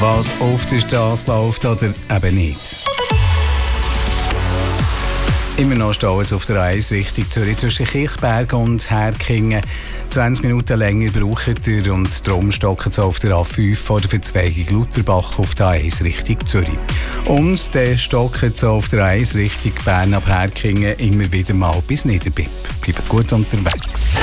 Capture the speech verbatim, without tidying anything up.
Was auf der Straße läuft oder eben nicht. Immer noch stehen jetzt auf der eins Richtung Zürich zwischen Kirchberg und Herkingen. zwanzig Minuten länger braucht ihr und darum stocken sie auf der A fünf vor der Verzweigung Lutherbach auf der A eins Richtung Zürich. Und dann stocken sie auf der A eins Richtung Bern ab Herkingen immer wieder mal bis Niederbipp. Bleibt gut unterwegs.